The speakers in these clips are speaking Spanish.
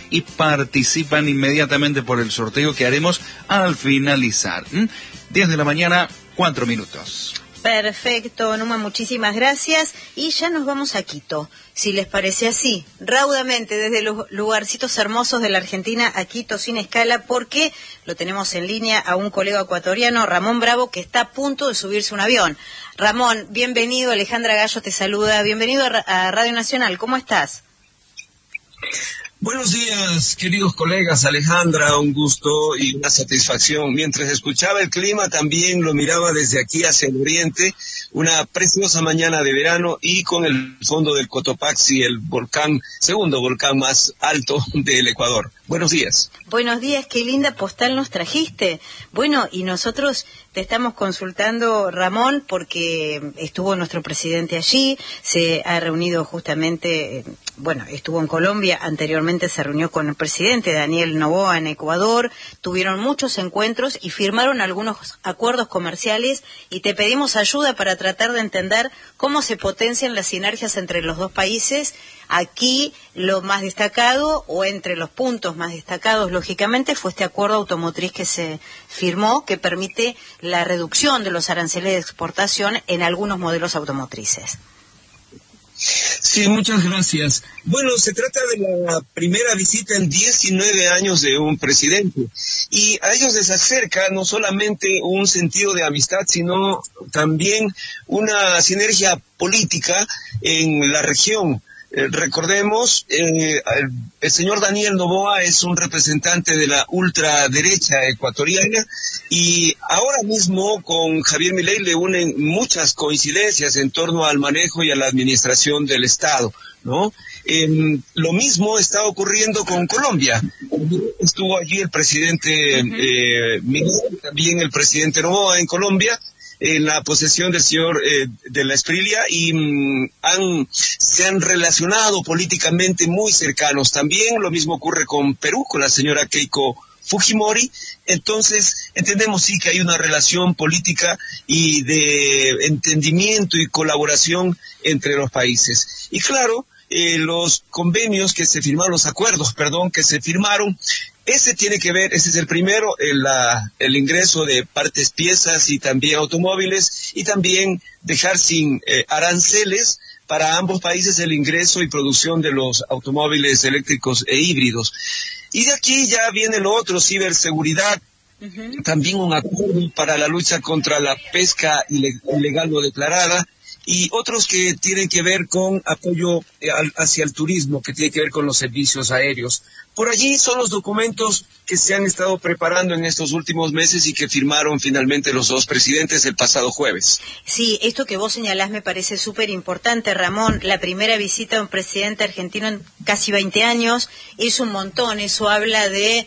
y participan inmediatamente por el sorteo que haremos al finalizar. 10 de la mañana, 4 minutos. Perfecto, Numa, muchísimas gracias. Y ya nos vamos a Quito, si les parece así, raudamente, desde los lugarcitos hermosos de la Argentina a Quito sin escala, porque lo tenemos en línea a un colega ecuatoriano, Ramón Bravo, que está a punto de subirse a un avión. Ramón, bienvenido, Alejandra Gallo te saluda, bienvenido a Radio Nacional, ¿cómo estás? Buenos días, queridos colegas. Alejandra, un gusto y una satisfacción. Mientras escuchaba el clima, también lo miraba desde aquí hacia el oriente, una preciosa mañana de verano y con el fondo del Cotopaxi, el volcán, segundo volcán más alto del Ecuador. Buenos días. Buenos días, qué linda postal nos trajiste. Bueno, y nosotros te estamos consultando, Ramón, porque estuvo nuestro presidente allí, se ha reunido justamente, estuvo en Colombia, anteriormente se reunió con el presidente Daniel Noboa en Ecuador, tuvieron muchos encuentros y firmaron algunos acuerdos comerciales y te pedimos ayuda para tratar de entender cómo se potencian las sinergias entre los dos países. Aquí lo más destacado, o entre los puntos más destacados, lógicamente, fue este acuerdo automotriz que se firmó, que permite la reducción de los aranceles de exportación en algunos modelos automotrices. Sí, muchas gracias. Bueno, se trata de la primera visita en 19 años de un presidente, y a ellos les acerca no solamente un sentido de amistad, sino también una sinergia política en la región. Recordemos, el señor Daniel Noboa es un representante de la ultraderecha ecuatoriana y ahora mismo con Javier Milei le unen muchas coincidencias en torno al manejo y a la administración del Estado, ¿no? Lo mismo está ocurriendo con Colombia. Estuvo allí el presidente Milei, también el presidente Noboa en Colombia, en la posesión del señor de la Esprilia, y se han relacionado políticamente muy cercanos. También lo mismo ocurre con Perú, con la señora Keiko Fujimori. Entonces entendemos sí que hay una relación política y de entendimiento y colaboración entre los países. Y claro, los convenios que se firmaron, los acuerdos, que se firmaron, ese tiene que ver, ese es el primero, el ingreso de partes, piezas y también automóviles, y también dejar sin aranceles para ambos países el ingreso y producción de los automóviles eléctricos e híbridos. Y de aquí ya viene lo otro, ciberseguridad, también un acuerdo para la lucha contra la pesca ilegal no declarada, y otros que tienen que ver con apoyo hacia el turismo, que tiene que ver con los servicios aéreos. Por allí son los documentos que se han estado preparando en estos últimos meses y que firmaron finalmente los dos presidentes el pasado jueves. Sí, esto que vos señalás me parece súper importante, Ramón. La primera visita de un presidente argentino en casi 20 años es un montón. Eso habla de,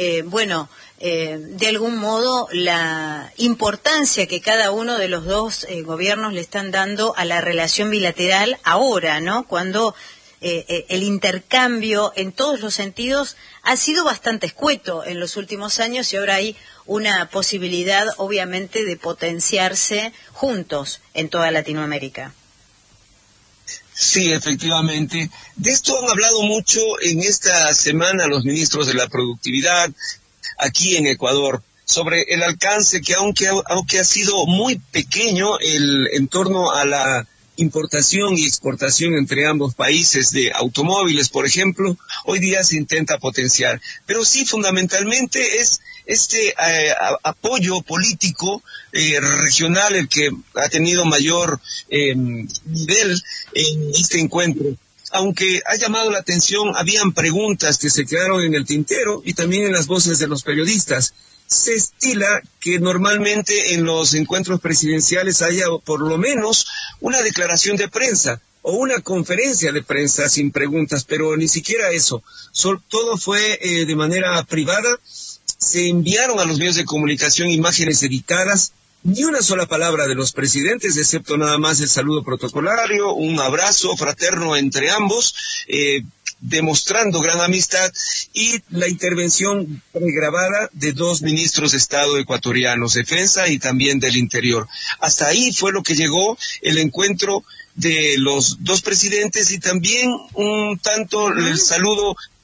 de algún modo, la importancia que cada uno de los dos gobiernos le están dando a la relación bilateral ahora, ¿no? Cuando el intercambio en todos los sentidos ha sido bastante escueto en los últimos años, y ahora hay una posibilidad, obviamente, de potenciarse juntos en toda Latinoamérica. Sí, efectivamente. De esto han hablado mucho en esta semana los ministros de la productividad aquí en Ecuador, sobre el alcance que aunque ha sido muy pequeño en torno a la importación y exportación entre ambos países de automóviles, por ejemplo, hoy día se intenta potenciar. Pero sí, fundamentalmente es este apoyo político regional el que ha tenido mayor nivel en este encuentro. Aunque ha llamado la atención, habían preguntas que se quedaron en el tintero y también en las voces de los periodistas. Se estila que normalmente en los encuentros presidenciales haya por lo menos una declaración de prensa o una conferencia de prensa sin preguntas, pero ni siquiera eso. Todo fue de manera privada. Se enviaron a los medios de comunicación imágenes editadas, ni una sola palabra de los presidentes, excepto nada más el saludo protocolario, un abrazo fraterno entre ambos, demostrando gran amistad, y la intervención pregrabada de dos ministros de Estado ecuatorianos, Defensa y también del Interior. Hasta ahí fue lo que llegó el encuentro de los dos presidentes, y también un tanto el saludo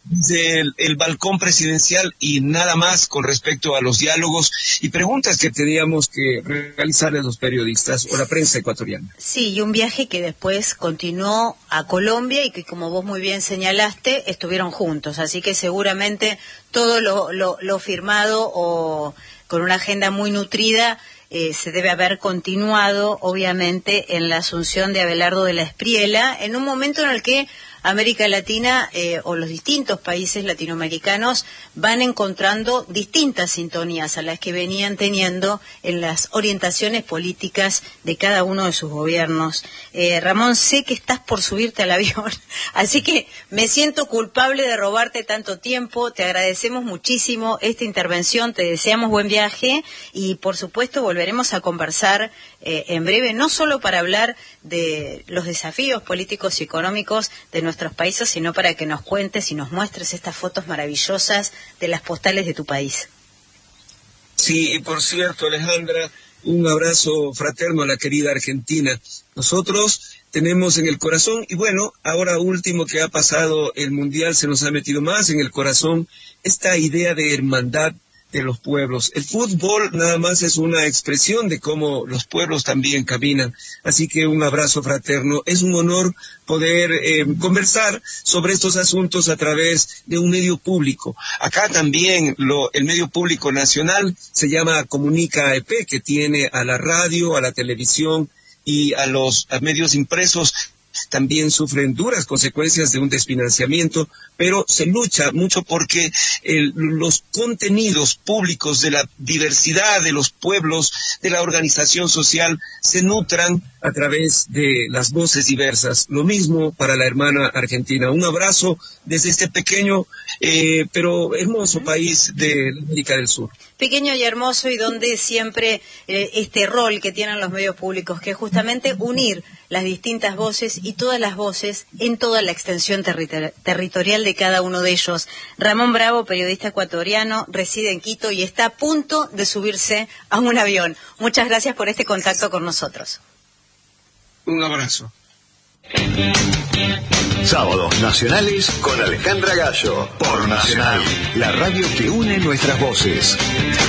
desde el balcón presidencial y nada más con respecto a los diálogos y preguntas que teníamos que realizar a los periodistas o la prensa ecuatoriana. Sí, y un viaje que después continuó a Colombia y que, como vos muy bien señalaste, estuvieron juntos. Así que seguramente todo lo firmado o con una agenda muy nutrida se debe haber continuado, obviamente, en la asunción de Abelardo de la Espriella, en un momento en el que América Latina o los distintos países latinoamericanos van encontrando distintas sintonías a las que venían teniendo en las orientaciones políticas de cada uno de sus gobiernos. Ramón, sé que estás por subirte al avión, así que me siento culpable de robarte tanto tiempo. Te agradecemos muchísimo esta intervención, te deseamos buen viaje y, por supuesto, volveremos a conversar en breve, no solo para hablar de los desafíos políticos y económicos de nuestros países, sino para que nos cuentes y nos muestres estas fotos maravillosas de las postales de tu país. Sí, y por cierto, Alejandra, un abrazo fraterno a la querida Argentina. Nosotros tenemos en el corazón, y bueno, ahora último que ha pasado el Mundial, se nos ha metido más en el corazón esta idea de hermandad de los pueblos. El fútbol nada más es una expresión de cómo los pueblos también caminan. Así que un abrazo fraterno. Es un honor poder conversar sobre estos asuntos a través de un medio público. Acá también el medio público nacional se llama Comunica EP, que tiene a la radio, a la televisión y a los medios impresos. También sufren duras consecuencias de un desfinanciamiento, pero se lucha mucho porque los contenidos públicos de la diversidad de los pueblos, de la organización social, se nutran a través de las voces diversas. Lo mismo para la hermana Argentina. Un abrazo desde este pequeño pero hermoso país de América del Sur. Pequeño y hermoso, y donde siempre este rol que tienen los medios públicos, que es justamente unir las distintas voces y todas las voces en toda la extensión territorial de cada uno de ellos. Ramón Bravo, periodista ecuatoriano, reside en Quito y está a punto de subirse a un avión. Muchas gracias por este contacto con nosotros. Un abrazo. Sábados nacionales con Alejandra Gallo, por Nacional, la radio que une nuestras voces.